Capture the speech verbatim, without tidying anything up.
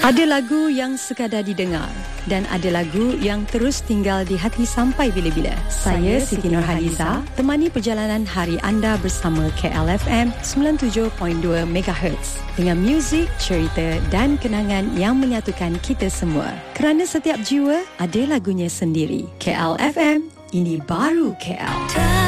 Ada lagu yang sekadar didengar dan ada lagu yang terus tinggal di hati sampai bila-bila. Saya Siti Nurhaliza, temani perjalanan hari anda bersama K L F M sembilan puluh tujuh perpuluhan dua megahertz dengan muzik, cerita dan kenangan yang menyatukan kita semua. Kerana setiap jiwa ada lagunya sendiri. K L F M, ini baru K L.